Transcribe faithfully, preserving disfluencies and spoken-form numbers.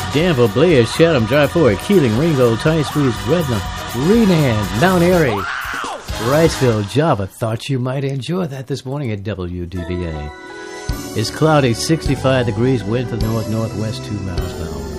Danville, Blair, Chatham, Dry Fork, Keeling, Ringgold, Tice Freeze, Redmond, Renan, Mount Airy, Riceville, Java. Thought you might enjoy that this morning at W D V A. It's cloudy, sixty-five degrees, wind to the north-northwest, two miles an hour.